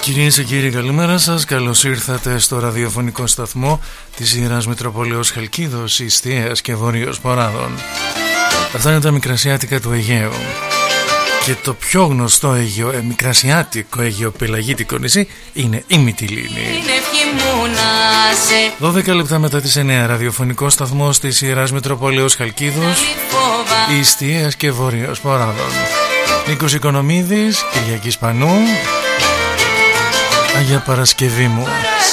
Κυρίες και κύριοι, καλημέρα σας. Καλώς ήρθατε στο ραδιοφωνικό σταθμό της Ιεράς Μητροπολεως Χαλκίδος, Ιστίας και Βορείος Ποράδων. Αυτά είναι τα μικρασιάτικα του Αιγαίου. Και το πιο γνωστό μικρασιάτικο αιγαιοπελαγίτικο νησί είναι η Μυτιλήνη. 12 λεπτά μετά τις 9, ραδιοφωνικό σταθμός της Ιεράς Μητροπολεως Χαλκίδος, Ιστίας και Βορείος Ποράδων. Νίκος Οικονομίδης, Κυριακής Πανού, Αγία Παρασκευή μου.